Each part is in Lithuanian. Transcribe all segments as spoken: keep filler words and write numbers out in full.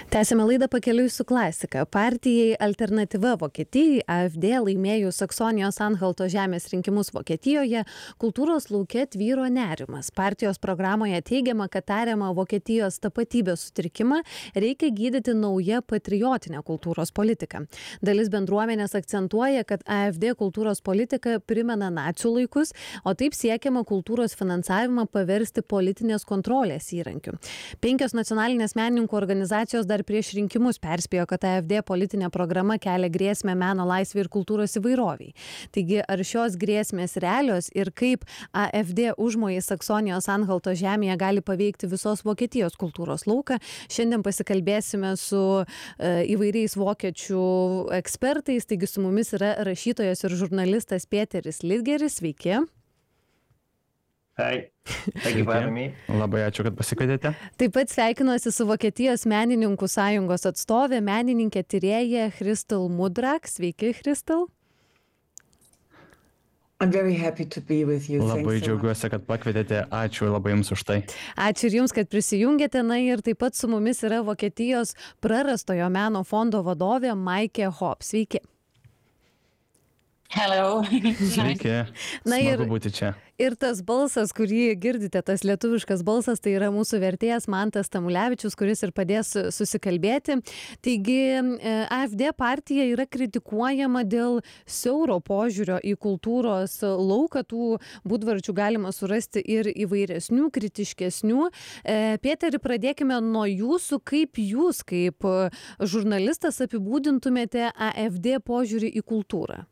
Tęsime laidą pakeliui su klasika. Partijai Alternatyva Vokietijai A F D laimėjus Saksonijos Anhalto žemės rinkimus Vokietijoje, kultūros lauke tvyro nerimas. Partijos programoje teigiama, kad tariamą Vokietijos tapatybės sutrikimą reikia gydyti nauja patriotinė kultūros politika. Dalis bendruomenės akcentuoja, kad A F D kultūros politika primena nacių laikus, o taip siekiama kultūros finansavimą paversti politinės kontrolės įrankiu. Penkios nacionalinės menininkų organizacijos dar prieš rinkimus perspėjo, kad A F D politinė programa kelia grėsmę meno laisvei ir kultūros įvairoviai. Taigi, ar šios grėsmės realios ir kaip A F D užmojai Saksonijos Anhalto žemėje gali paveikti visos Vokietijos kultūros lauką, šiandien pasikalbėsime su e, įvairiais vokiečių ekspertais. Taigi, su mumis yra rašytojas ir žurnalistas Peteris Lidgeris. Sveiki. Hi. Thank you for having me. Labai ačiū, kad pasikvietėte. Taip pat sveikinuosi su Vokietijos menininkų sąjungos atstovė, menininkė tyrėja Christel Mudrak. Sveiki, Christel. I'm very happy to be with you. Labai Thanks so džiaugiuosi, much. kad pakvietėte. Ačiū labai Jums už tai. Ačiū ir Jums, kad prisijungėte. Na ir taip pat su mumis yra Vokietijos prarastojo meno fondo vadovė Maikė Hop. Sveiki. Hello. Sveiki. Na ir- Smagu būti čia. Ir tas balsas, kurį girdite, tas lietuviškas balsas, tai yra mūsų vertėjas Mantas Tamulevičius, kuris ir padės susikalbėti. Taigi, e, A F D partija yra kritikuojama dėl siauro požiūrio į kultūros lauką. Tų būdvardžių galima surasti ir įvairesnių, kritiškesnių. E, Pieteri, pradėkime nuo jūsų. Kaip jūs, kaip e, žurnalistas, apibūdintumėte A F D požiūrį į kultūrą?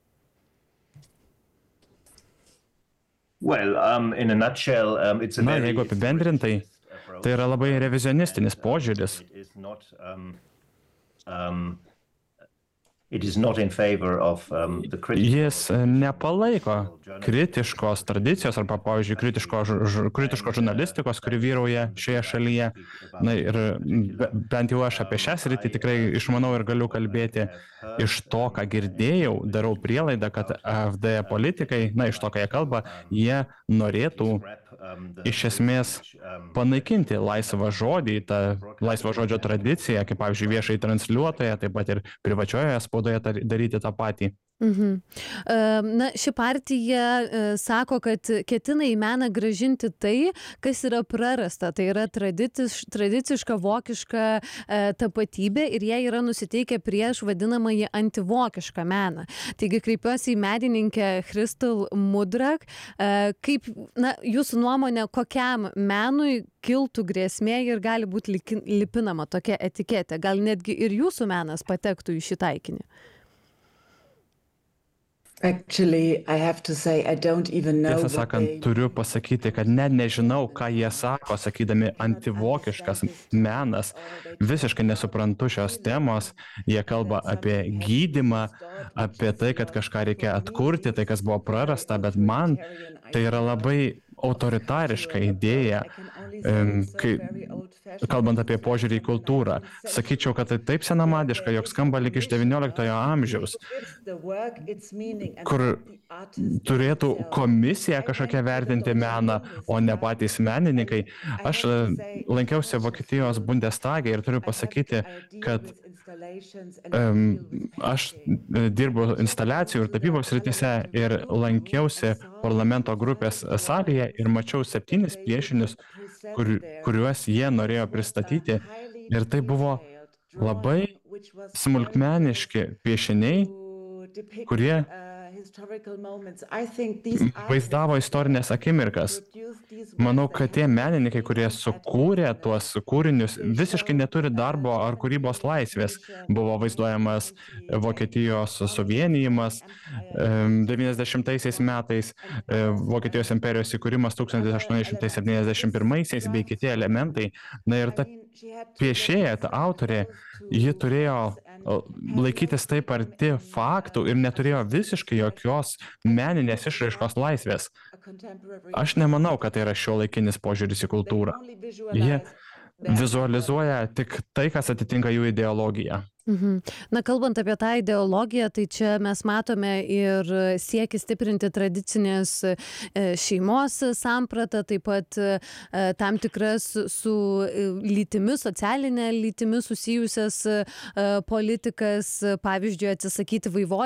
Well, um, in a nutshell, um, it's a Na, very jeigu apibendrintai, tai yra labai revizionistinis požiūris. It is not, um, um, it is not in favor of um, the critical. Jis nepalaiko kritiškos tradicijos arba, pavyzdžiui, kritiško, žu- žu- kritiško žurnalistikos, kuri vyrauja šioje šalyje. Na ir be- bent jau aš apie šią sritį tikrai išmanau ir galiu kalbėti iš to, ką girdėjau, darau prielaidą, kad A F D politikai, na iš to, ką jie kalba, jie norėtų iš esmės panaikinti laisvą žodį, tą laisvo žodžio tradiciją, kaip pavyzdžiui viešai transliuotoje, taip pat ir privačioje spaudoje tar- daryti tą patį. Mhm. E, Na, ši partija e, sako, kad ketina į meną gražinti tai, kas yra prarasta. Tai yra tradiciš, tradiciška vokiška e, tapatybė ir jie yra nusiteikę prieš vadinamąjį antivokišką meną. Taigi kreipiuosi į menininkę Christel Mudrak. E, kaip, na, jūsų nuomonė, kokiam menui kiltų grėsmė ir gali būti liki- lipinama tokia etiketė? Gal netgi ir jūsų menas patektų į šį taikinį? Actually, I have to say I don't even know Tiesą what sakant, they- turiu pasakyti, kad net nežinau, ką jie sako, sakydami antivokiškas menas. Visiškai nesuprantu šios temos. Jie kalba apie gydymą, apie tai, kad kažką reikia atkurti, tai kas buvo prarasta, bet man tai yra labai autoritariška idėja, em, kai, kalbant apie požiūrį į kultūrą. Sakyčiau, kad tai taip senamadiška, jog skamba lyg iš devynioliktojo amžiaus, kur turėtų komisija kažkokia vertinti meną, o ne patys menininkai. Aš e, lankiausi Vokietijos Bundestage ir turiu pasakyti, kad em, aš e, dirbu instaliacijų ir tapybos srityse ir lankiausi parlamento grupės salėje ir mačiau septynis piešinius, kur, kuriuos jie norėjo pristatyti. Ir tai buvo labai smulkmeniški piešiniai, kurie vaizdavo istorinės akimirkas. Manau, kad tie menininkai, kurie sukūrė tuos kūrinius, visiškai neturi darbo ar kūrybos laisvės. Buvo vaizduojamas Vokietijos suvienijimas em, devyniasdešimtaisiais metais, e, Vokietijos imperijos įkūrimas tūkstantis aštuoni šimtai septyniasdešimt pirmaisiais bei kiti elementai. Na ir ta piešėja, ta autorė, ji turėjo o, laikytis taip arti faktų ir neturėjo visiškai jokios meninės išraiškos laisvės. Aš nemanau, kad tai yra šiuolaikinis požiūris į kultūrą. Jie vizualizuoja tik tai, kas atitinka jų ideologiją. Mhm. Na, kalbant apie tą ideologiją, tai čia mes matome ir siekį stiprinti tradicinės šeimos sampratą, taip pat tam tikras su lytimi, socialinė lytimi susijusias politikas, pavyzdžiui, atsisakyti vaivorykštės